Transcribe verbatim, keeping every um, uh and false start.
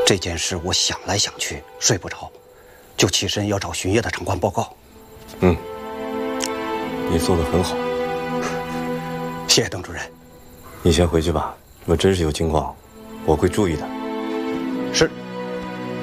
这件事我想来想去睡不着，就起身要找巡夜的长官报告。 嗯，你做得很好。 谢谢邓主任。 你先回去吧，如果真是有情况，我会注意的。 是。